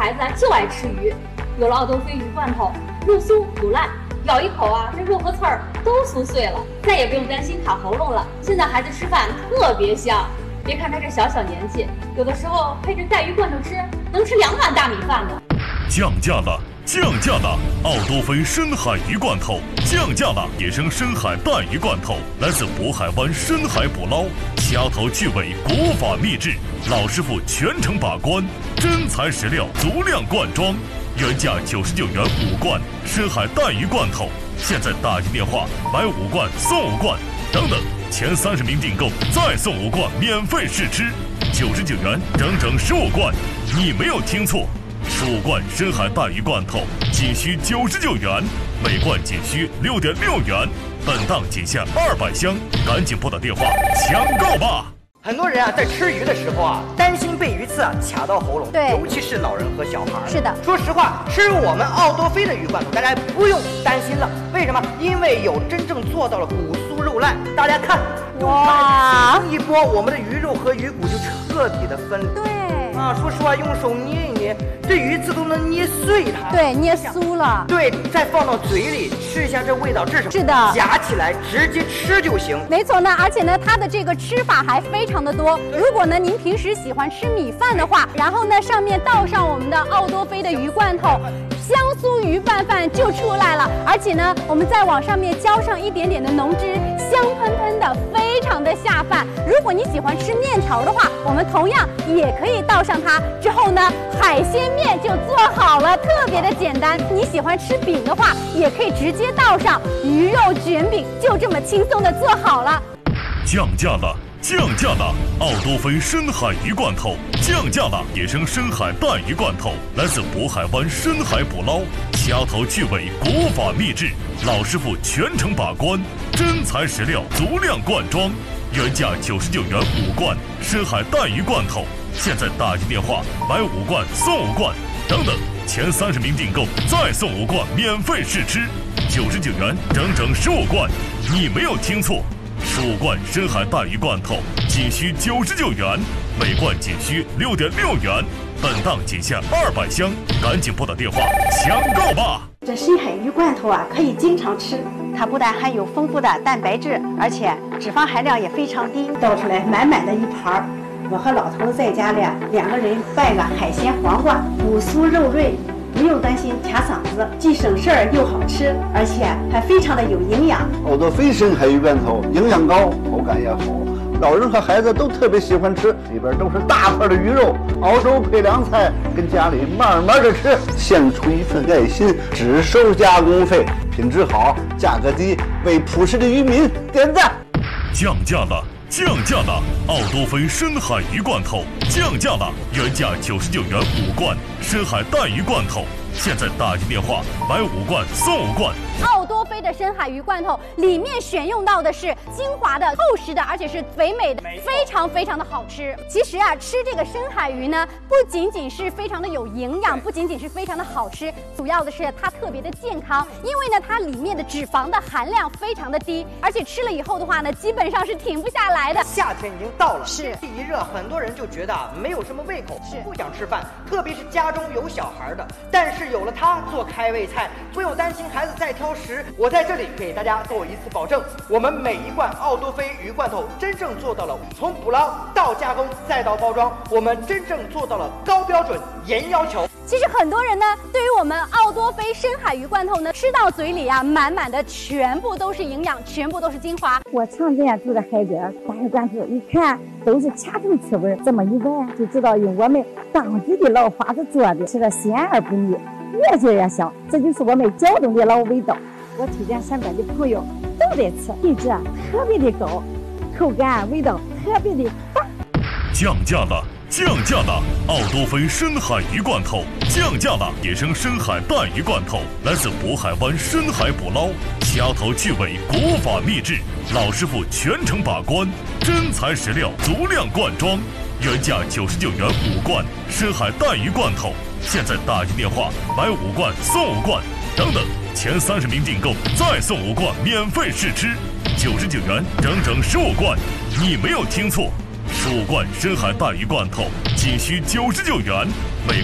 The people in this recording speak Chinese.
孩子就爱吃鱼，有了奥多菲鱼罐头，肉松不烂，咬一口啊，这肉和刺儿都酥碎了，再也不用担心卡喉咙了。现在孩子吃饭特别香，别看他这小年纪，有的时候配着带鱼罐头吃，能吃2碗大米饭呢。 降价了！降价了！奥多菲深海鱼罐头降价了！野生深海带鱼罐头来自渤海湾深海捕捞，掐头去尾，国法秘制，老师傅全程把关，真材实料，足量灌装，原价99元5罐深海带鱼罐头，现在打进电话买5罐送5罐，等等，前30名订购再送5罐免费试吃，99元整整15罐，你没有听错。15罐深海带鱼罐头仅需99元，每罐仅需6.6元，本档仅限200箱，赶紧拨打电话抢购吧！ 很多人啊，在吃鱼的时候啊，担心被鱼刺啊卡到喉咙， 对， 尤其是老人和小孩。 是的， 说实话，吃我们奥多菲的鱼罐头，大家不用担心了。为什么？因为有真正做到了骨酥肉烂。大家看， 哇， 一拨，我们的鱼肉和鱼骨就彻底的分离。 对。 啊，说实话，用手捏一捏，这鱼刺都能捏碎它。 对，捏酥了。 对，再放到嘴里吃一下，这味道这是的， 夹起来直接吃就行。 没错呢，而且呢，它的这个吃法还非常的多。如果呢您平时喜欢吃米饭的话，然后呢上面倒上我们的奥多菲的鱼罐头，香酥鱼拌饭就出来了。而且呢，我们再往上面浇上一点点的浓汁，香喷喷的，非常的下饭。如果你喜欢吃面条的话，我们同样也可以倒上它。之后呢，海鲜面就做好了，特别的简单。你喜欢吃饼的话，也可以直接倒上鱼肉卷饼，就这么轻松的做好了。 降价了！降价了！奥多菲深海鱼罐头降价了！野生深海带鱼罐头来自渤海湾深海捕捞，掐头去尾，国法秘制，老师傅全程把关，真材实料，足量灌装，原价99元5罐深海带鱼罐头，现在打进电话买5罐送5罐，等等，前30名订购再送5罐免费试吃，99元整整15罐，你没有听错。15罐深海带鱼罐头仅需99元，每罐仅需6.6元，本档仅限200箱，赶紧拨打电话抢购吧！ 这深海鱼罐头啊，可以经常吃，它不但含有丰富的蛋白质，而且脂肪含量也非常低。倒出来满满的一盘，我和老头在家里2个人拌个海鲜黄瓜，骨酥肉润。不用担心卡嗓子，既省事儿又好吃，而且还非常的有营养。 奥多菲深海鱼罐头营养高，口感也好，老人和孩子都特别喜欢吃。里边都是大块的鱼肉，熬熟配凉菜，跟家里慢慢的吃，献出一份爱心，只收加工费，品质好，价格低，为朴实的渔民点赞。 降价了！降价了！奥多菲深海鱼罐头降价了，原价99元5罐深海带鱼罐头，现在打进电话买5罐送5罐。 奥多菲的深海鱼罐头里面选用到的是精华的、厚实的，而且是肥美的，非常非常的好吃。其实啊，吃这个深海鱼呢，不仅仅是非常的有营养，不仅仅是非常的好吃，主要的是它特别的健康，因为呢，它里面的脂肪的含量非常的低，而且吃了以后的话呢，基本上是停不下来的。 夏天已经到了， 是一热，很多人就觉得没有什么胃口， 是不想吃饭，特别是家中有小孩的。但是有了它做开胃菜，不用担心孩子再挑食。我在这里给大家做一次保证，我们每一罐奥多菲鱼罐头真正做到了从捕捞到加工再到包装，我们真正做到了高标准、严要求。 其实很多人呢，对于我们奥多菲深海鱼罐头呢，吃到嘴里啊，满满的全部都是营养，全部都是精华。 我常见住的海边，大鱼罐头一看都是掐头吃味，这么一闻就知道用我们当地的老法子做的，吃的鲜而不腻，越嚼越香，这就是我们胶东的老味道。我推荐身边的朋友都得吃，品质特别的高，口感味道特别的棒。 降价了！降价了！奥多菲深海鱼罐头降价了！野生深海带鱼罐头来自渤海湾深海捕捞，掐头去尾，国法秘制，老师傅全程把关，真材实料，足量灌装，原价99元5罐深海带鱼罐头，现在打进电话买5罐送5罐，等等，前30名订购再送5罐免费试吃，99元整整15罐，你没有听错。15罐深海带鱼罐头仅需99元，每